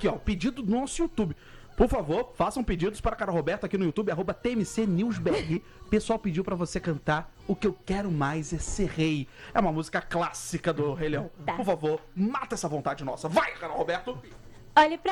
aqui, ó, o pedido do nosso YouTube. Por favor, façam pedidos para a Carol Roberta aqui no YouTube, @TMCNewsBR. O pessoal pediu pra você cantar O Que Eu Quero Mais É Ser Rei. É uma música clássica do Rei Leão. Tá. Por favor, mata essa vontade nossa. Vai, Carol Roberto! Olhe pra